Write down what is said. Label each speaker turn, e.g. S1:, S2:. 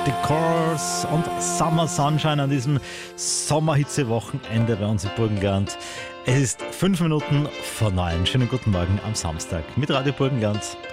S1: The Course und Summer Sunshine an diesem Sommerhitze-Wochenende bei uns im Burgenland. Es ist 5 Minuten vor 9. Schönen guten Morgen am Samstag mit Radio Burgenland.